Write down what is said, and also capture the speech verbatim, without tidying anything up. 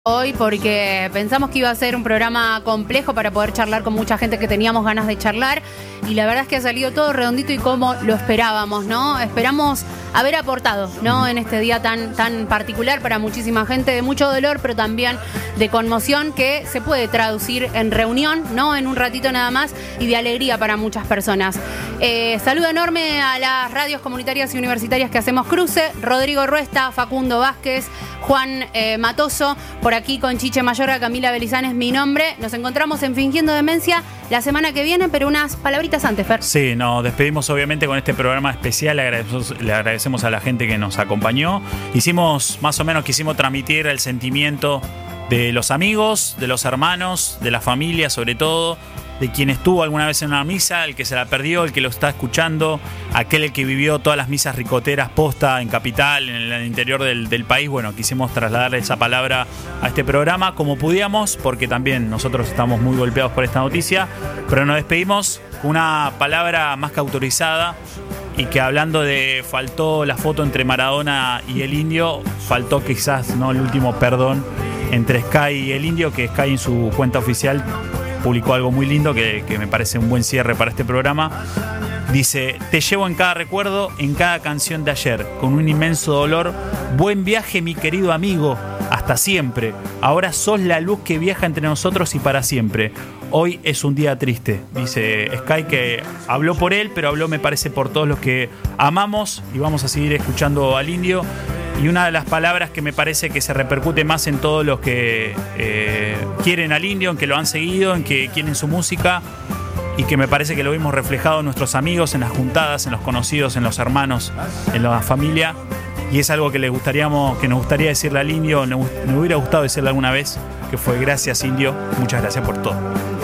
Hoy porque pensamos que iba a ser un programa complejo para poder charlar con mucha gente que teníamos ganas de charlar y la verdad es que ha salido todo redondito y como lo esperábamos, ¿no? Esperamos haber aportado, ¿no? En este día tan, tan particular para muchísima gente, de mucho dolor, pero también de conmoción que se puede traducir en reunión, ¿no? En un ratito nada más y de alegría para muchas personas. Eh, saludo enorme a las radios comunitarias y universitarias que hacemos cruce, Rodrigo Ruesta, Facundo Vázquez, Juan eh, Matoso, por aquí con Chiche Mayorga, Camila Belizán es mi nombre. Nos encontramos en Fingiendo Demencia la semana que viene, pero unas palabritas antes, Fer. Sí, nos despedimos obviamente con este programa especial. Le agradecemos, le agradecemos a la gente que nos acompañó. Hicimos, más o menos, quisimos transmitir el sentimiento de los amigos, de los hermanos, de la familia sobre todo, de quien estuvo alguna vez en una misa, el que se la perdió, el que lo está escuchando, aquel el que vivió todas las misas ricoteras posta en Capital, en el interior del, del país. Bueno, quisimos trasladar esa palabra a este programa como pudiéramos, porque también nosotros estamos muy golpeados por esta noticia, pero nos despedimos con una palabra más que autorizada y que, hablando de faltó la foto entre Maradona y el Indio, faltó quizás no el último perdón entre Sky y el Indio, que Sky en su cuenta oficial publicó algo muy lindo que, que me parece un buen cierre para este programa. Dice: te llevo en cada recuerdo, en cada canción de ayer, con un inmenso dolor. Buen viaje, mi querido amigo, hasta siempre. Ahora sos la luz que viaja entre nosotros y para siempre. Hoy es un día triste, dice Sky, que habló por él, pero habló, me parece, por todos los que amamos y vamos a seguir escuchando al Indio. Y una de las palabras que me parece que se repercute más en todos los que eh, quieren al Indio, en que lo han seguido, en que quieren su música, y que me parece que lo vimos reflejado en nuestros amigos, en las juntadas, en los conocidos, en los hermanos, en la familia. Y es algo que le gustaríamos, que nos gustaría decirle al Indio, me hubiera gustado decirle alguna vez, que fue: gracias, Indio, muchas gracias por todo.